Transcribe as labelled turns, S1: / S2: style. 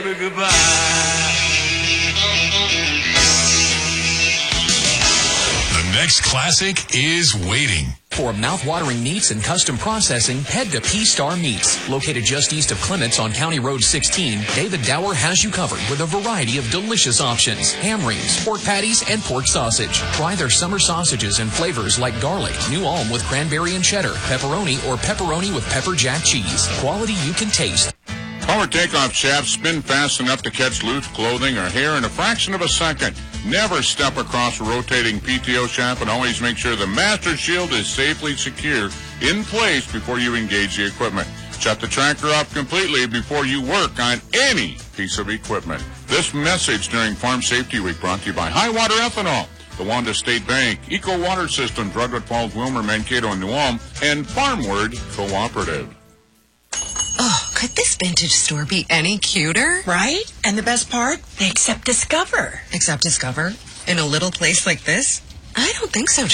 S1: baby, goodbye.
S2: The next classic is waiting.
S3: For mouth-watering meats and custom processing, head to P-Star Meats. Located just east of Clements on County Road 16, David Dower has you covered with a variety of delicious options. Ham rings, pork patties, and pork sausage. Try their summer sausages and flavors like garlic, New Ulm with cranberry and cheddar, pepperoni, or pepperoni with pepper jack cheese. Quality you can taste.
S4: Power takeoff shafts spin fast enough to catch loose clothing or hair in a fraction of a second. Never step across a rotating PTO shaft, and always make sure the master shield is safely secure in place before you engage the equipment. Shut the tractor off completely before you work on any piece of equipment. This message during Farm Safety Week brought to you by High Water Ethanol, the Wanda State Bank, Eco Water Systems, Redwood Falls, Wilmer, Mankato, and New Ulm, and Farmward Cooperative.
S5: Oh, could this vintage store be any cuter?
S6: Right? And the best part? They accept Discover.
S5: Except Discover? In a little place like this? I don't think so,